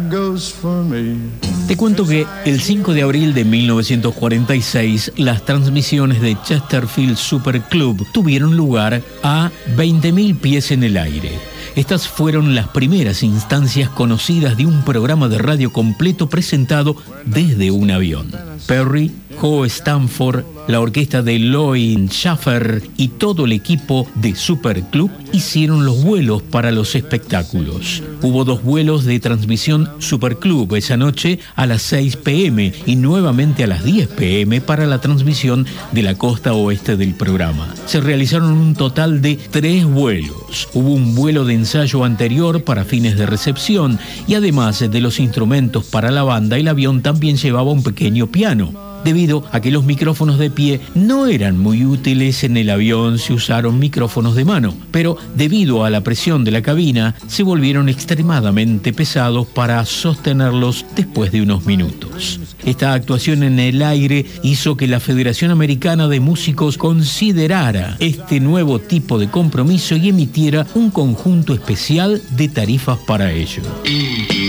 Te cuento que el 5 de abril de 1946 las transmisiones de Chesterfield Super Club tuvieron lugar a 20.000 pies en el aire. Estas fueron las primeras instancias conocidas de un programa de radio completo presentado desde un avión. Perry, Joe Stanford, la orquesta de Lloyd Schaffer y todo el equipo de Super Club hicieron los vuelos para los espectáculos. Hubo 2 vuelos de transmisión Super Club esa noche a las 6 p.m. y nuevamente a las 10 p.m. para la transmisión de la costa oeste del programa. Se realizaron un total de 3 vuelos. Hubo un vuelo de ensayo anterior para fines de recepción y además de los instrumentos para la banda, el avión también llevaba un pequeño piano. Debido a que los micrófonos de pie no eran muy útiles en el avión, se usaron micrófonos de mano, pero debido a la presión de la cabina, se volvieron extremadamente pesados para sostenerlos después de unos minutos. Esta actuación en el aire hizo que la Federación Americana de Músicos considerara este nuevo tipo de compromiso y emitiera un conjunto especial de tarifas para ello.